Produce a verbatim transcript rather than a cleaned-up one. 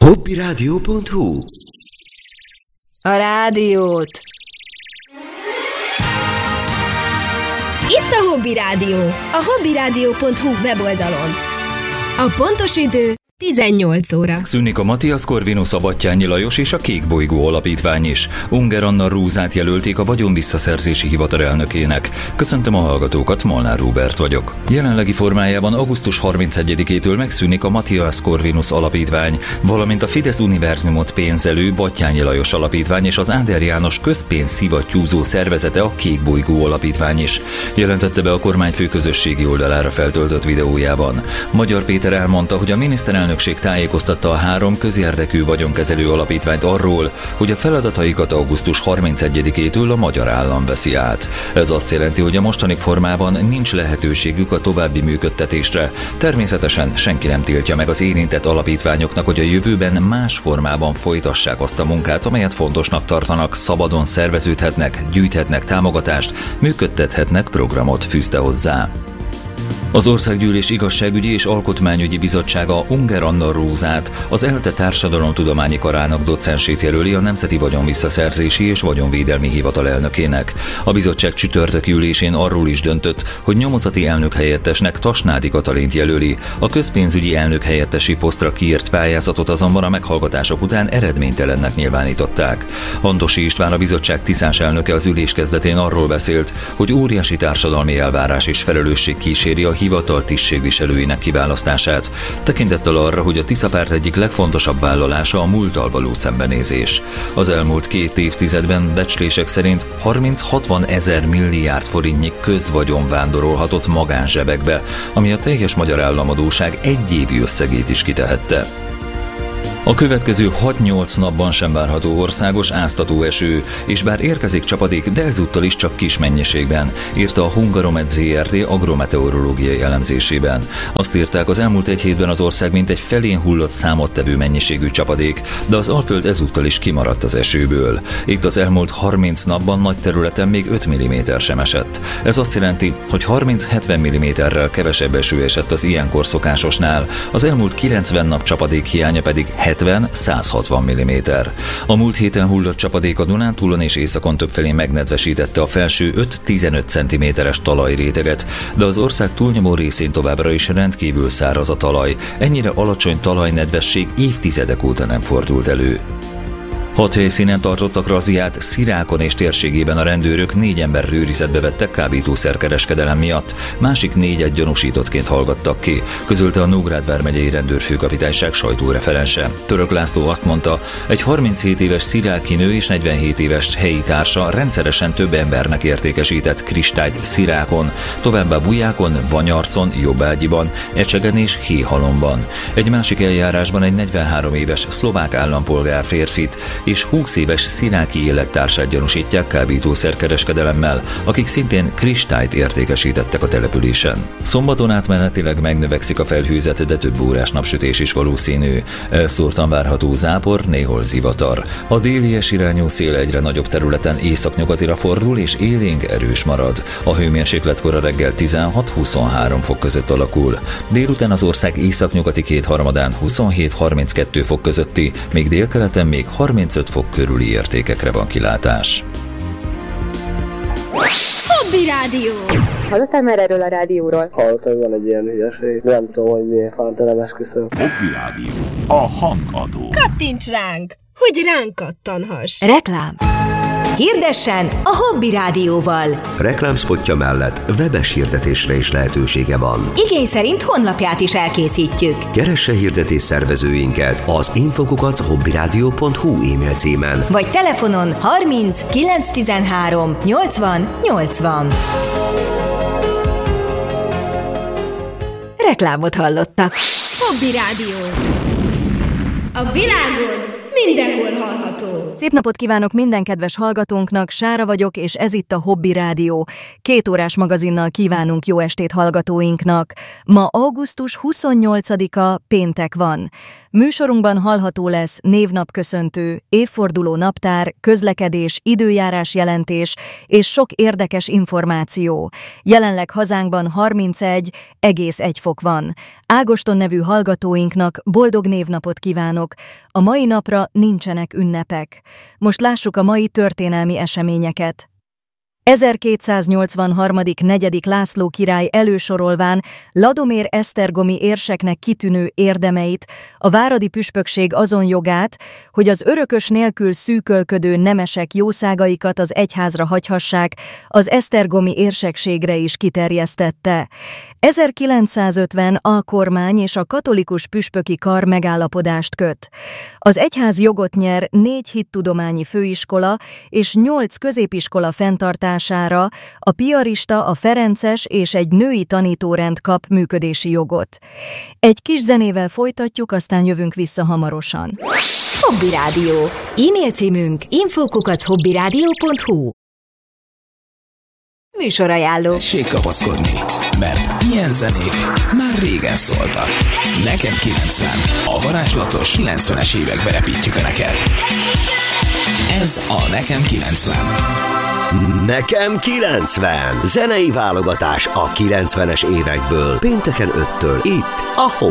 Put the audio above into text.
hobbyradio pont hu. A rádiót. Itt a Hobby Rádió, a hobbyradio pont hu weboldalon. A pontos idő tizennyolc óra. Szűnik a Matthias Corvinus, a Batthyány Lajos és a Kék Bolygó Alapítvány is. Unger Anna Rúzát jelölték a vagyonvisszaszerzési hivatal elnökének. Köszöntöm a hallgatókat, Molnár Róbert vagyok. Jelenlegi formájában augusztus harmincegyedikétől megszűnik a Matthias Corvinus Alapítvány, valamint a Fidesz Univerzumot pénzelő Batthyány Lajos Alapítvány és az Áder János közpénz-szivattyúzó szervezete, a Kék Bolygó Alapítvány is, jelentette be a kormányfő közösségi oldalára feltöltött videójában. Magyar Péter elmondta, hogy a miniszterelnök tájékoztatta a három közérdekű vagyonkezelő alapítványt arról, hogy a feladataikat augusztus harmincegyedikétől a magyar állam veszi át. Ez azt jelenti, hogy a mostani formában nincs lehetőségük a további működtetésre. Természetesen senki nem tiltja meg az érintett alapítványoknak, hogy a jövőben más formában folytassák azt a munkát, amelyet fontosnak tartanak, szabadon szerveződhetnek, gyűjthetnek támogatást, működtethetnek programot, fűzte hozzá. Az Országgyűlés Igazságügyi és Alkotmányügyi Bizottsága Unger Anna Rúzát, az ELTE Társadalomtudományi Karának docensét jelöli a Nemzeti Vagyonvisszaszerzési és Vagyonvédelmi Hivatal elnökének. A bizottság csütörtöki ülésén arról is döntött, hogy nyomozati elnök helyettesnek Tasnádi Katalint jelöli. A közpénzügyi elnök helyettesi posztra kiírt pályázatot azonban a meghallgatások után eredménytelennek nyilvánították. Antosi István, a bizottság tiszás elnöke az ülés kezdetén arról beszélt, hogy óriási társadalmi elvárás és felelősség kíséri a hivatal tisztségviselőinek kiválasztását, tekintettel arra, hogy a Tisza párt egyik legfontosabb vállalása a múlttal való szembenézés. Az elmúlt két évtizedben becslések szerint harminc-hatvan ezer milliárd forintnyi közvagyon vándorolhatott magánzsebekbe, ami a teljes magyar államadósság egyévi összegét is kitehette. A következő hat-nyolc napban sem várható országos áztató eső, és bár érkezik csapadék, de ezúttal is csak kis mennyiségben, írta a Hungaromed zé er té agrometeorológiai elemzésében. Azt írták, az elmúlt egy hétben az ország mintegy felén hullott számottevő mennyiségű csapadék, de az Alföld ezúttal is kimaradt az esőből. Itt az elmúlt harminc napban nagy területen még öt milliméter sem esett. Ez azt jelenti, hogy harminc-hetven milliméterrel kevesebb eső esett az ilyenkor szokásosnál, az elmúlt kilencven nap csapadék hiánya pedig hetven-száz hatvan milliméter. A múlt héten hullott csapadék a Dunántúlon és északon többfelé megnedvesítette a felső öt-tizenöt centiméteres talajréteget, de az ország túlnyomó részén továbbra is rendkívül száraz a talaj. Ennyire alacsony talajnedvesség évtizedek óta nem fordult elő. Hat helyszínen tartottak razziát, Szirákon és térségében a rendőrök négy ember őrizetbe vettek kábítószerkereskedelem miatt, másik négyet gyanúsítottként hallgattak ki, közölte a Nógrád vármegyei rendőrfőkapitányság sajtóreferense. Török László azt mondta, egy harminchét éves sziráki nő és negyvenhét éves helyi társa rendszeresen több embernek értékesített kristályt Szirákon, továbbá Bujákon, Vanyarcon, Jobbágyiban, Ecsegen és Héhalomban. Egy másik eljárásban egy negyvenhárom éves szlovák állampolgár férfit és húsz éves sziráki élettársát gyanúsítják kábítószerkereskedelemmel, akik szintén kristályt értékesítettek a településen. Szombaton átmenetileg megnövekszik a felhőzet, de több órás napsütés is valószínű. Elszórtan várható zápor, néhol zivatar. A délies irányú szél egyre nagyobb területen északnyugatira fordul és élénk erős marad. A hőmérséklet kora reggel tizenhat-huszonhárom fok között alakul. Délután az ország északnyugati kétharmadán huszonhét-harminckettő fok közötti, még délkeleten még harmincöt fok körüli értékekre van kilátás. Hobby Rádió. Hallottál már erről a rádióról? Hallottam, hogy van egy ilyen hülyeség. Nem tudom, hogy miért fánt, nem esküszöm. Hobby Rádió. A hangadó. Kattints ránk, hogy ránk kattanhass. Reklám. Hirdessen a Hobby Rádióval. Reklámspotja mellett webes hirdetésre is lehetősége van. Igény szerint honlapját is elkészítjük. Keresse hirdetés szervezőinket az infokukat hobbyradio pont hu e-mail címen, vagy telefonon harminc kilencszáztizenhárom nyolcvan nyolcvan. Reklámot hallottak. Hobby Rádió. A világon mindenhol hallható. Szép napot kívánok minden kedves hallgatónknak, Sára vagyok, és ez itt a Hobby Rádió. Két órás magazinnal kívánunk jó estét hallgatóinknak. Ma augusztus huszonnyolcadika, péntek van. Műsorunkban hallható lesz névnapköszöntő, évforduló naptár, közlekedés, időjárás jelentés és sok érdekes információ. Jelenleg hazánkban harmincegy egész egy fok van. Ágoston nevű hallgatóinknak boldog névnapot kívánok. A mai napra nincsenek ünnepek. Most lássuk a mai történelmi eseményeket. ezerkétszáznyolcvanhárom. negyedik László király elősorolván Ladomér esztergomi érseknek kitűnő érdemeit, a váradi püspökség azon jogát, hogy az örökös nélkül szűkölködő nemesek jószágaikat az egyházra hagyhassák, az esztergomi érsekségre is kiterjesztette. ezerkilencszázötven a kormány és a katolikus püspöki kar megállapodást köt. Az egyház jogot nyer négy hittudományi főiskola és nyolc középiskola fenntartására, a piarista, a ferences és egy női tanítórend kap működési jogot. Egy kis zenével folytatjuk, aztán jövünk vissza hamarosan. Hobby Rádió. E-mail címünk info kukac hobbyradio pont hu. Műsorajánló. Tessék kapaszkodni, mert ilyen zenék már régen szóltak. Nekem kilencven. A varázslatos kilencvenes évekbe repítjük a neked. Ez a Nekem kilencven. Nekem kilencven. Zenei válogatás a kilencvenes évekből. Pénteken öttől itt a Hobby